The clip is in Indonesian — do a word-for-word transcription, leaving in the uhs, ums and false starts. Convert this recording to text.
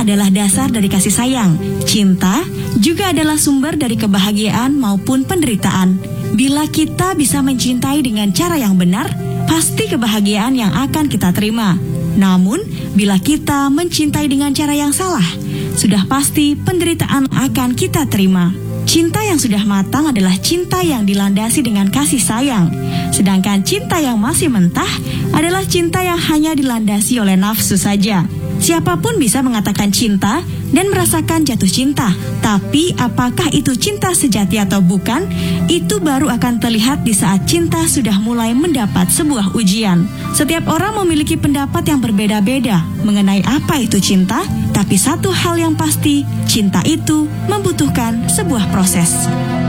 adalah dasar dari kasih sayang. Cinta juga adalah sumber dari kebahagiaan maupun penderitaan. Bila kita bisa mencintai dengan cara yang benar, pasti kebahagiaan yang akan kita terima. Namun, bila kita mencintai dengan cara yang salah, sudah pasti penderitaan akan kita terima. Cinta yang sudah matang adalah cinta yang dilandasi dengan kasih sayang. Sedangkan cinta yang masih mentah adalah cinta yang hanya dilandasi oleh nafsu saja. Siapapun bisa mengatakan cinta dan merasakan jatuh cinta. Tapi apakah itu cinta sejati atau bukan? Itu baru akan terlihat di saat cinta sudah mulai mendapat sebuah ujian. Setiap orang memiliki pendapat yang berbeda-beda mengenai apa itu cinta. Tapi satu hal yang pasti, cinta itu membutuhkan sebuah proses.